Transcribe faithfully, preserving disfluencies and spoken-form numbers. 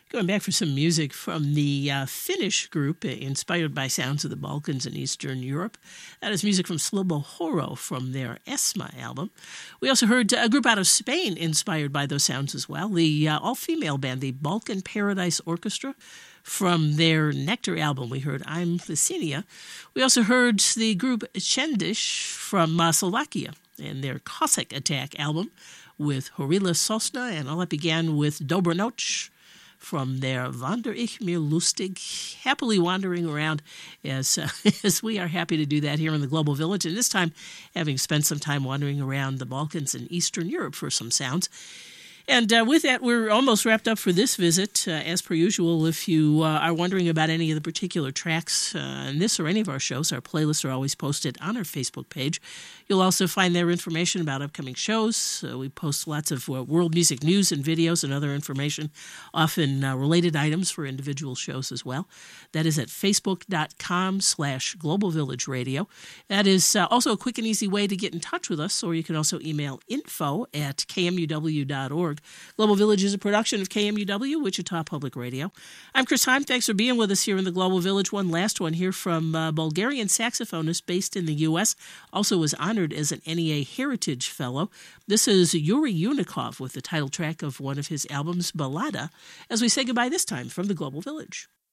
Going back for some music from the uh, Finnish group uh, inspired by sounds of the Balkans and Eastern Europe. That is music from Slobo Horo from their Esma album. We also heard a group out of Spain inspired by those sounds as well. The uh, all-female band, the Balkan Paradise Orchestra, from their Nectar album. We heard I'm Thesenia. We also heard the group Chendish from uh, Slovakia and their Cossack Attack album with Horila Sosna, and all that began with Dobro Noc from their Wander ich mir lustig, happily wandering around as uh, as we are happy to do that here in the Global Village, and this time having spent some time wandering around the Balkans and Eastern Europe for some sounds. And uh, with that, we're almost wrapped up for this visit. Uh, as per usual, if you uh, are wondering about any of the particular tracks uh, in this or any of our shows, our playlists are always posted on our Facebook page. You'll also find there information about upcoming shows. Uh, we post lots of uh, world music news and videos and other information, often uh, related items for individual shows as well. That is at facebook.com slash Global Village Radio. That is uh, also a quick and easy way to get in touch with us, or you can also email info at k m u w dot org. Global Village is a production of K M U W, Wichita Public Radio. I'm Chris Heim. Thanks for being with us here in the Global Village. One last one here from uh, Bulgarian saxophonist based in the U S, also was honored as an N E A Heritage Fellow. This is Yuri Unikov with the title track of one of his albums, Ballada, as we say goodbye this time from the Global Village.